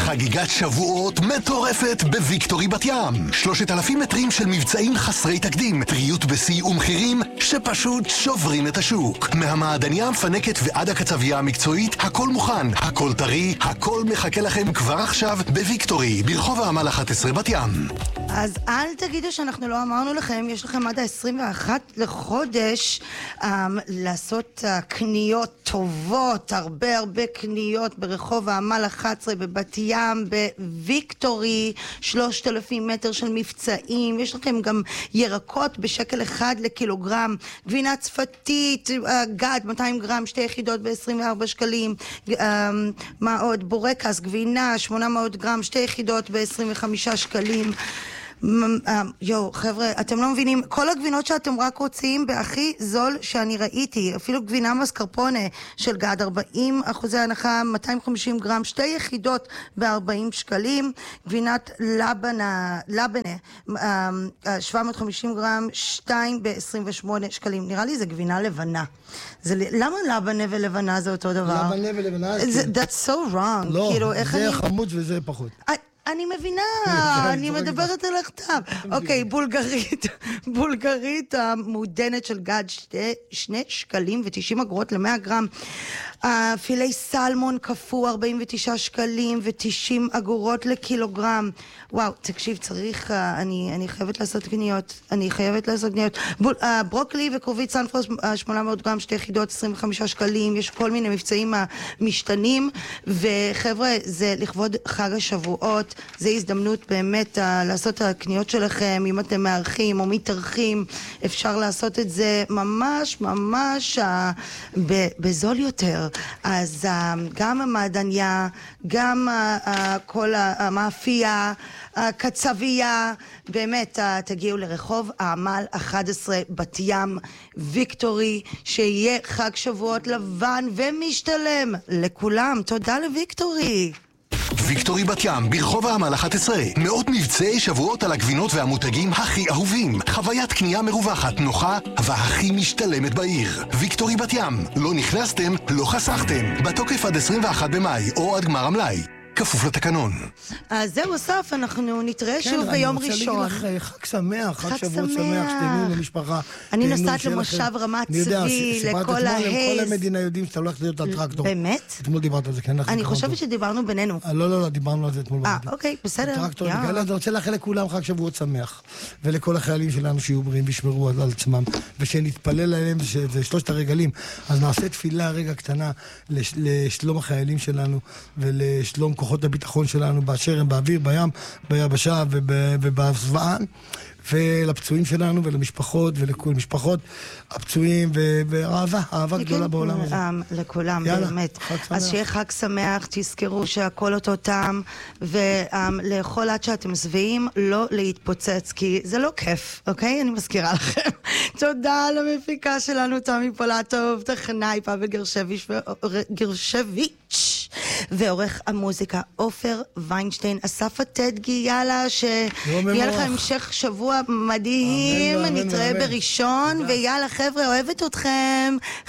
חגיגת שבועות מטורפת בוויקטורי בת ים. 3,000 מטרים של מבצעים חסרי תקדים, טריות בשיא ומחירים שפשוט שוברים את השוק. מהמעדניה המפנקת ועד הקצבייה המקצועית, הכל מוכן, הכל טרי, הכל מחכה לכם כבר עכשיו בוויקטורי, ברחוב העמל 11 בת ים. אז אל תגידו שאנחנו לא אמרנו לכם, יש לכם עד ה-21 לחודש לעשות קניות טובות, הרבה קניות ברחוב העמל 11 בבת ים, בוויקטורי, 3,000 מטר של מבצעים, יש לכם גם ירקות בשקל אחד לקילוגרם, גבינה צפתית, גד, 200 גרם, 2 יחידות ב-24 שקלים, מה עוד? בורקס, גבינה, 800 גרם, 2 יחידות ב-25 שקלים. חבר'ה, אתם לא מבינים, כל הגבינות שאתם רק רוצים בהכי זול שאני ראיתי, אפילו גבינה מסקרפונה של גד 40% הנחה, 250 גרם, 2 יחידות ב-40 שקלים, גבינת לבנה 750 גרם, 2 ב-28 שקלים. נראה לי זה גבינה לבנה. למה לבנה ולבנה זה אותו דבר? לבנה ולבנה That's so wrong. לא, זה חמוץ וזה פחות. אני מבינה, אני מדברת על הכתב. אוקיי, בולגרית המעודנת של גד 2 שקלים ו90 אגורות ל-100 גרם. פילי סלמון קפוא 49 שקלים ו90 אגורות לקילוגרם. וואו, תקשיב, צריך, אני חייבת לעשות קניות. ברוקלי וכרובית סנפרוס 800 גרם, 2 יחידות, 25 שקלים. יש כל מיני מבצעים משתנים, וחבר'ה, זה לכבוד חג השבועות. זה הזדמנות באמת לעשות את הקניות שלכם, אם אתם מארחים או מתארחים, אפשר לעשות את זה ממש בזול יותר. אז גם המעדניה, גם כל המאפייה, הקצבייה, באמת תגיעו לרחוב העמל 11 בת ים, ויקטורי, שיהיה חג שבועות לבן ומשתלם לכולם. תודה לוויקטורי. ויקטורי בת ים, ברחוב העמל 11. מאות מבצעי שבועות על הגבינות והמותגים הכי אהובים. חוויית קנייה מרווחת, נוחה והכי משתלמת בעיר. ויקטורי בת ים. לא נכנסתם, לא חסכתם. בתוקף עד 21 במאי או עד גמר המלאי. כפוף לתקנון. אז זהו אסף, אנחנו נתראה שוב ביום ראשון. אני רוצה להגיד לך חג שמח, חג שבועות שמח, שתהנו למשפחה. אני נוסעת למושב רמת צבי, לכל ההז. כל המדינה יודעים שאתה הולך להיות הטרקטור. באמת? אתמול דיברת על זה, כן? אני חושבת שדיברנו בינינו. לא, דיברנו על זה אתמול. אוקיי, בסדר. טרקטור, אני רוצה לאחל לכולם חג שבועות שמח. ולכל החיילים שלנו שיהיו בריאים וישמרו על עצמם. ושנתפלל עליהם, זה 3 הרגלים. אז נעשה תפילה רגע קטנה לשלום החיילים שלנו ולשלום כוחות הביטחון שלנו באשר הם באוויר, בים, ביבשה ובסביבה, ולפצועים שלנו ולמשפחות ולכל משפחות הפצועים, ואהבה גדולה בעולם הזה. לכולם, באמת. אז שיהיה חג שמח, תזכרו שהכל אותו טעם, ולאכול עד שאתם שבעים, לא להתפוצץ, כי זה לא כיף, אוקיי? אני מזכירה לכם. תודה למפיקה שלנו, תמי פולטוב, טכנאי פאבל גרשביץ', ועורך המוזיקה עופר ויינשטיין, אסף הטדגי, יאללה, שיהיה לך המשך שבוע מדהים, נתראה בראשון, ויאללה חבר'ה, אוהבת אתכם,